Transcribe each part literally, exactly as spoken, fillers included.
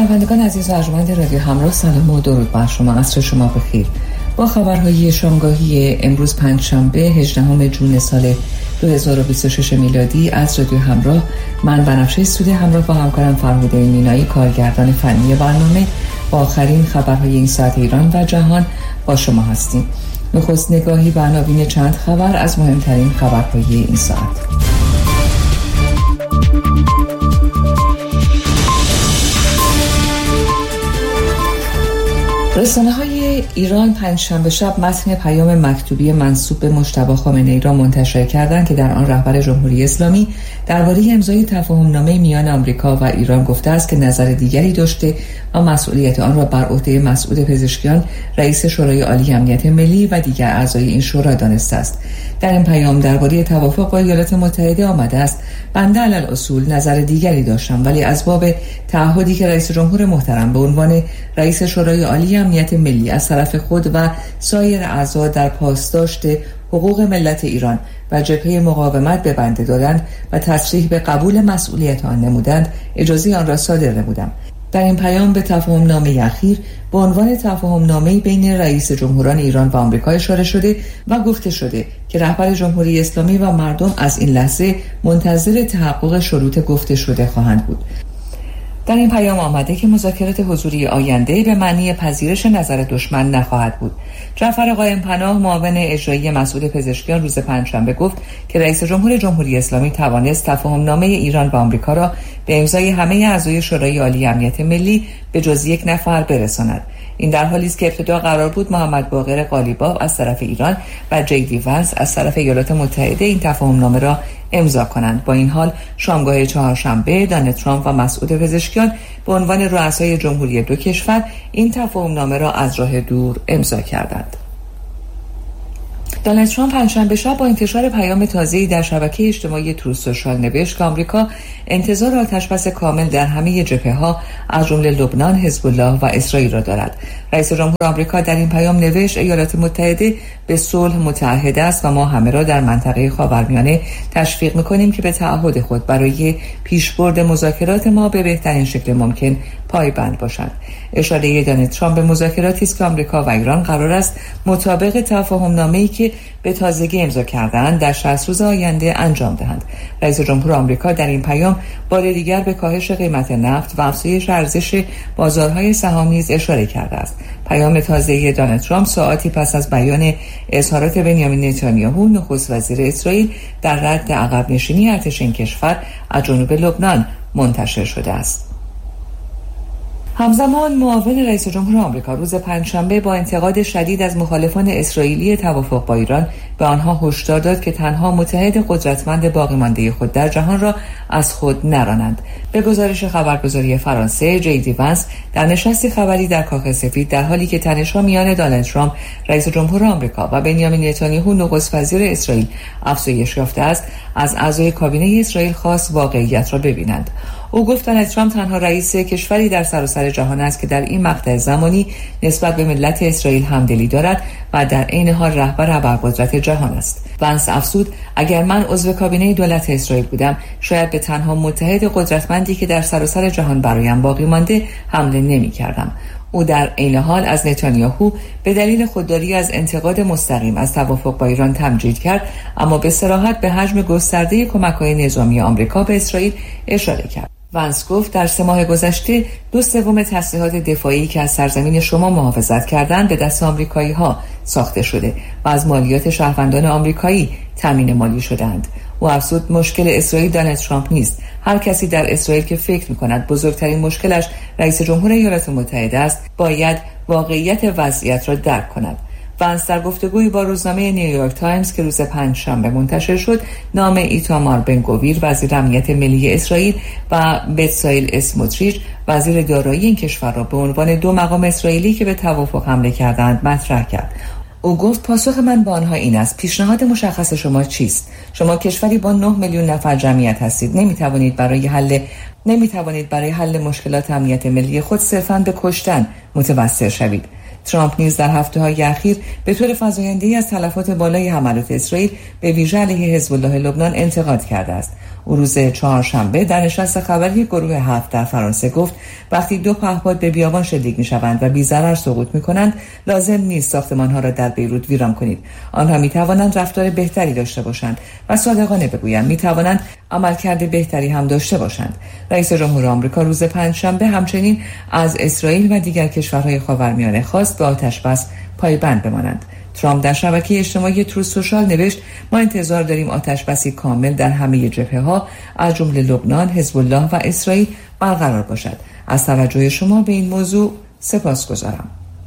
شنوندگان عزیز و ارجمند رادیو همراه، سلام و درود بر شما. عصر شما بخیر. با خبرهای شامگاهی امروز پنجشنبه هجدهم ژوئن سال دو هزار و بیست و شش میلادی از رادیو همراه، من بنفشه سودی همراه با همکارم فرهاد مینایی کارگردان فنی برنامه با آخرین خبرهای این ساعت ایران و جهان با شما هستیم. نخست نگاهی به عناوین چند خبر از مهمترین خبرهای این ساعت. رسانه‌های ایران پنجشنبه شب متن پیام مکتوبی منسوب به مجتبی خامنه‌ای را منتشر کردند که در آن رهبر جمهوری اسلامی درباره امضای تفاهم‌نامه میان آمریکا و ایران گفته است که نظر دیگری داشته و مسئولیت آن را بر عهده مسعود پزشکیان رئیس شورای عالی امنیت ملی و دیگر اعضای این شورا دانسته است. در این پیام درباره توافق با ایالات متحده آمده است: بنده علی الاصول نظر دیگری داشتم، ولی از باب تعهدی که رئیس جمهور محترم به عنوان رئیس شورای عالی امنیت ملی از طرف خود و سایر اعضا در پاسداشت حقوق ملت ایران و جبهه مقاومت به بنده دادند و تصریح به قبول مسئولیت آن نمودند، اجازه آن را صادر نمودم. در این پیام به تفاهم‌نامه اخیر به عنوان تفاهم‌نامه بین رئیس جمهوران ایران و آمریکا اشاره شده و گفته شده که رهبر جمهوری اسلامی و مردم از این لحظه منتظر تحقق شروط گفته شده خواهند بود. در این پیام آمده که مذاکرات حضوری آینده به معنی پذیرش نظر دشمن نخواهد بود. جعفر قائم پناه معاون اجرایی مسعود پزشکیان روز پنجشنبه گفت که رئیس جمهور جمهوری اسلامی توانست تفاهم‌نامه ایران و آمریکا را به امضای همه اعضای شورای عالی امنیت ملی به جز یک نفر برساند. این در حالی است که ابتدا قرار بود محمد باقر قالیباف از طرف ایران و جی دی ونس از طرف ایالات متحده این تفاهم‌نامه را امضا کنند. با این حال شامگاه چهارشنبه دونالد ترامپ و مسعود پزشکیان به عنوان رؤسای جمهوری دو کشور این تفاهم‌نامه را از راه دور امضا کردند. دونالد ترامپ پنجشنبه شب با انتشار پیام تازه‌ای در شبکه اجتماعی تروث سوشال نوشت که آمریکا انتظار آتش‌بس کامل در همه جبهه‌ها از جمله لبنان، حزب الله و اسرائیل را دارد. رئیس جمهور آمریکا در این پیام نوشت ایالات متحده به صلح متعهد است و ما همه را در منطقه خاورمیانه تشویق می‌کنیم که به تعهد خود برای پیشبرد مذاکرات ما به بهترین شکل ممکن پایبند باشند. اشاره دونالد ترامپ به مذاکراتی است که آمریکا و ایران قرار است مطابق تفاهم‌نامه‌ای که به تازگی امضا کردند در شصت روز آینده انجام دهند. رئیس جمهور آمریکا در این پیام بار دیگر به کاهش قیمت نفت و افزایش ارزش بازارهای سهام نیز اشاره کرده است. پیام تازه دونالد ترامپ ساعاتی پس از بیان اظهارات بنیامین نتانیاهو نخست وزیر اسرائیل در رد عقب نشینی ارتش این کشور از جنوب لبنان منتشر شده است. همزمان معاون رئیس جمهور آمریکا روز پنجشنبه با انتقاد شدید از مخالفان اسرائیلی توافق با ایران به آنها هشدار داد که تنها متحد قدرتمند باقی مانده خود در جهان را از خود نرانند. به گزارش خبرگزاری فرانسه، جی دی ونس در نشستی خبری در کاخ سفید در حالی که تنش‌ها میان دونالد ترامپ رئیس جمهور آمریکا و بنیامین نتانیاهو نخست وزیر اسرائیل افزایش یافته است، از اعضای کابینه اسرائیل خواست واقعیت را ببینند. او گفت دونالد ترامپ تنها رئیس کشوری در سراسر جهان است که در این مقطع زمانی نسبت به ملت اسرائیل همدلی دارد و در عین حال رهبر ابرقدرت جهان است. ونس افزود اگر من عضو کابینه دولت اسرائیل بودم شاید به تنها متحد قدرتمندی که در سراسر جهان برایم باقی مانده حمله نمی‌کردم. او در عین حال از نتانیاهو به دلیل خودداری از انتقاد مستقیم از توافق با ایران تمجید کرد، اما به صراحت به حجم گسترده کمک‌های نظامی آمریکا به اسرائیل اشاره کرد. ونس گفت در سه ماه گذشته دو سوم تسلیحات دفاعی که از سرزمین شما محافظت کردند به دست آمریکایی‌ها ساخته شده و از مالیات شهروندان آمریکایی تامین مالی شدند. او افزود مشکل اسرائیل دونالد ترامپ نیست. هر کسی در اسرائیل که فکر می‌کند بزرگترین مشکلش رئیس جمهور ایالات متحده است باید واقعیت وضعیت را درک کند. ونس در گفتگویی با روزنامه نیویورک تایمز که روز پنجشنبه منتشر شد نام ایتامار بنگویر وزیر امنیت ملی اسرائیل و بتسایل اسموتریچ وزیر دارایی این کشور را به عنوان دو مقام اسرائیلی که به توافق حمله کردند مطرح کرد. او گفت پاسخ من با آنها این است: پیشنهاد مشخص شما چیست؟ شما کشوری با نه میلیون نفر جمعیت هستید. نمیتوانید برای حل نمیتوانید برای حل مشکلات امنیت ملی خود صرفاً به کشتن متوسل شوید. ترامپ نیز در هفته‌های اخیر به طور فزاینده‌ای از تلفات بالای حملات اسرائیل به ویژه علیه حزب الله لبنان انتقاد کرده است. او روز چهارشنبه در نشست خبری گروه هفت در فرانسه گفت وقتی دو پهپاد به بیابان شلیک می‌شوند و بی‌ضرر سقوط می‌کنند لازم نیست ساختمان‌ها را در بیروت ویران کنید. آنها می‌توانند رفتار بهتری داشته باشند و صادقانه بگویند می‌توانند عملکرد بهتری هم داشته باشند. رئیس جمهور آمریکا روز پنجشنبه همچنین از اسرائیل و دیگر کشورهای خاورمیانه خواست به آتش‌بس پایبند بمانند. ترامپ در شبکه اجتماعی تروث سوشال نوشت ما انتظار داریم آتش‌بسی کامل در همه جبهه‌ها از جمله لبنان، حزب الله و اسرائیل برقرار باشد. از توجه شما به این موضوع سپاسگزارم.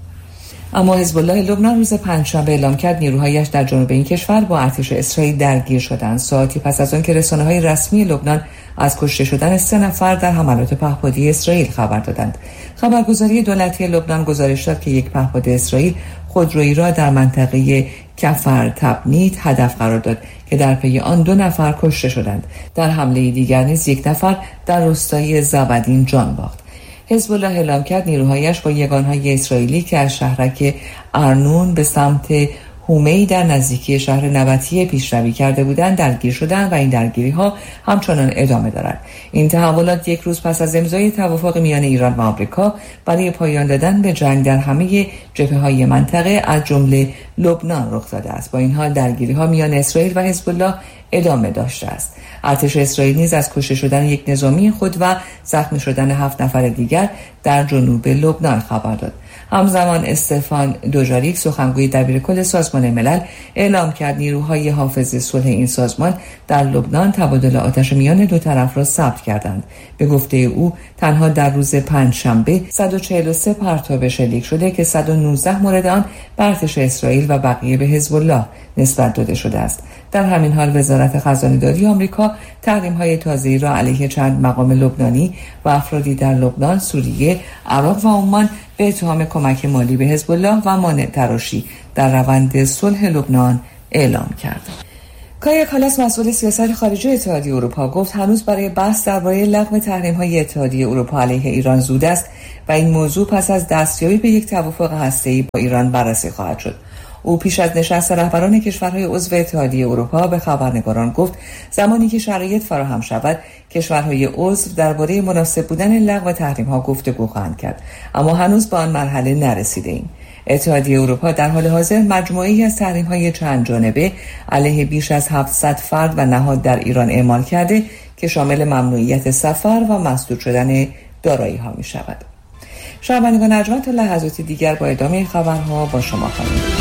اما حزب الله لبنان روز پنجشنبه اعلام کرد نیروهایش در جنوب این کشور با ارتش اسرائیل درگیر شدند، ساعتی پس از آن که رسانه‌های رسمی لبنان از کشته شدن سه نفر در حملات پهپادی اسرائیل خبر دادند. خبرگزاری دولتی لبنان گزارش داد که یک پهپاد اسرائیل خودرویی را در منطقه کفر تبنیت هدف قرار داد که در پی آن دو نفر کشته شدند. در حمله دیگر نیز یک نفر در روستای زبدین جان باخت. حزب الله اعلام کرد نیروهایش با یگانهای اسرائیلی که از شهرک ارنون به سمت هومی در نزدیکی شهر نبطیه پیشروی کرده بودند درگیر شدند و این درگیری‌ها همچنان ادامه دارد. این تحولات یک روز پس از امضای توافق میان ایران و آمریکا برای پایان دادن به جنگ در همه جبهه‌های منطقه از جمله لبنان رخ داده است. با این حال درگیری‌ها میان اسرائیل و حزب الله ادامه داشته است. ارتش اسرائیل نیز از کشته شدن یک نظامی خود و زخمی شدن هفت نفر دیگر در جنوب لبنان خبر داد. همزمان استفان دوجاریک سخنگوی دبیرکل سازمان ملل اعلام کرد نیروهای حافظ صلح این سازمان در لبنان تبادل آتش میان دو طرف را ثبت کردند. به گفته او تنها در روز پنجشنبه صد و چهل و سه پرتاب شلیک شده که صد و نوزده مورد آن به ارتش اسرائیل و بقیه به حزب الله نسبت داده شده است. در همین حال وزارت خزانه‌داری آمریکا تحریم‌های تازه‌ای را علیه چند مقام لبنانی و افرادی در لبنان، سوریه، عراق و عمان به اتهام کمک مالی به حزب الله و مانع تراشی در روند صلح لبنان اعلام کرد. کایا کالاس مسئول سیاست خارجی اتحادیه اروپا گفت هنوز برای بحث درباره لغو تحریم‌های اتحادیه اروپا علیه ایران زود است و این موضوع پس از دستیابی به یک توافق هسته‌ای با ایران بررسی خواهد شد. او پیش از نشست رهبران کشورهای عضو اتحادیه اروپا به خبرنگاران گفت زمانی که شرایط فراهم شود کشورهای عضو درباره مناسب بودن لغو تحریم‌ها گفتگو خواهند کرد، اما هنوز به آن مرحله نرسیده‌ایم. اتحادیه اروپا در حال حاضر مجموعه‌ای از تحریم‌های چند جانبه علیه بیش از هفتصد فرد و نهاد در ایران اعمال کرده که شامل ممنوعیت سفر و مسدود شدن دارایی‌ها می‌شود. شنوندگان ارجمند تا لحظاتی دیگر با ادامه خبرها با شما خواهیم بود.